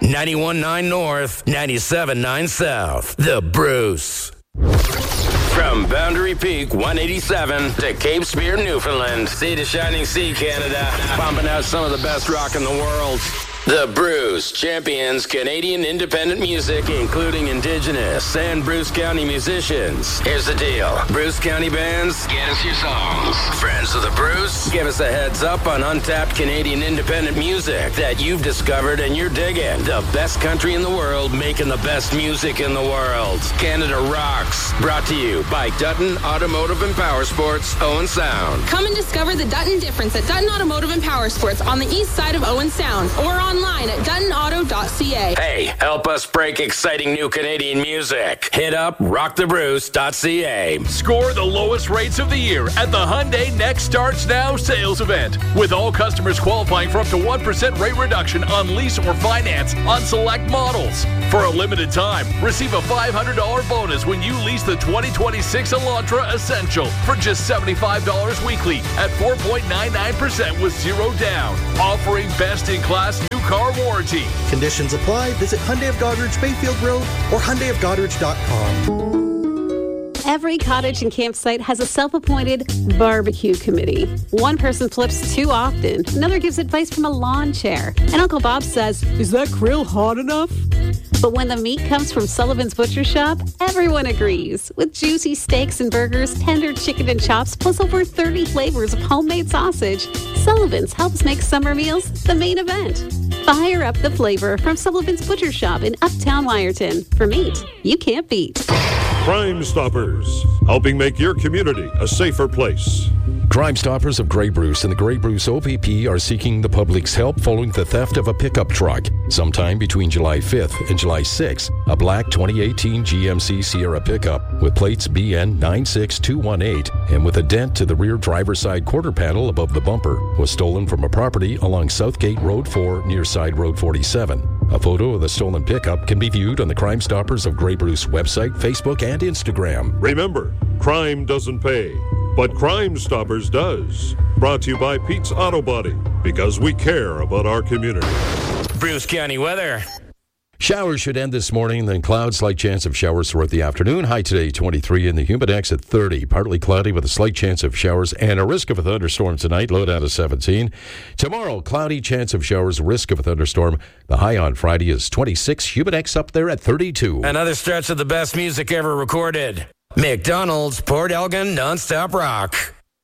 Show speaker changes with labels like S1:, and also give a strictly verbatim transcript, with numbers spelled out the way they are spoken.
S1: ninety-one point nine North, ninety-seven point nine South. The Bruce. From Boundary Peak one eighty-seven to Cape Spear, Newfoundland, sea to shining sea, Canada, pumping out some of the best rock in the world. The Bruce champions Canadian independent music, including Indigenous and Bruce County musicians. Here's the deal. Bruce County bands, get us your songs. Friends of the Bruce, give us a heads up on untapped Canadian independent music that you've discovered and you're digging. The best country in the world, making the best music in the world. Canada Rocks, brought to you by Dutton Automotive and Power Sports, Owen Sound.
S2: Come and discover the Dutton difference at Dutton Automotive and Power Sports on the east side of Owen Sound, or on online at dutton auto dot c a.
S1: Hey, help us break exciting new Canadian music. Hit up rock the bruce dot c a.
S3: Score the lowest rates of the year at the Hyundai Next Starts Now sales event, with all customers qualifying for up to one percent rate reduction on lease or finance on select models. For a limited time, receive a five hundred dollars bonus when you lease the twenty twenty-six Elantra Essential for just seventy-five dollars weekly at four point nine nine percent with zero down. Offering best-in-class new car warranty.
S4: Conditions apply. Visit Hyundai of Goderich, Bayfield Road, or hyundai of goderich dot com.
S5: Every cottage and campsite has a self-appointed barbecue committee. One person flips too often. Another gives advice from a lawn chair. And Uncle Bob says, "Is that grill hot enough?" But when the meat comes from Sullivan's Butcher Shop, everyone agrees. With juicy steaks and burgers, tender chicken and chops, plus over thirty flavors of homemade sausage, Sullivan's helps make summer meals the main event. Fire up the flavor from Sullivan's Butcher Shop in Uptown Wyerton. For meat you can't beat.
S6: Crime Stoppers, helping make your community a safer place.
S7: Crime Stoppers of Grey Bruce and the Grey Bruce O P P are seeking the public's help following the theft of a pickup truck. Sometime between July fifth and July sixth, a black twenty eighteen G M C Sierra pickup with plates B N nine six two one eight and with a dent to the rear driver's side quarter panel above the bumper was stolen from a property along Southgate Road four near Side Road forty-seven. A photo of the stolen pickup can be viewed on the Crime Stoppers of Grey Bruce website, Facebook, and Instagram.
S6: Remember, crime doesn't pay, but Crime Stoppers does. Brought to you by Pete's Auto Body, because we care about our community.
S1: Bruce County weather.
S7: Showers should end this morning, then clouds, slight chance of showers throughout the afternoon. High today, twenty-three, and the Humidex at thirty. Partly cloudy with a slight chance of showers and a risk of a thunderstorm tonight, low down to seventeen. Tomorrow, cloudy, chance of showers, risk of a thunderstorm. The high on Friday is twenty-six. Humidex up there at thirty-two.
S1: Another stretch of the best music ever recorded. McDonald's, Port Elgin, nonstop rock.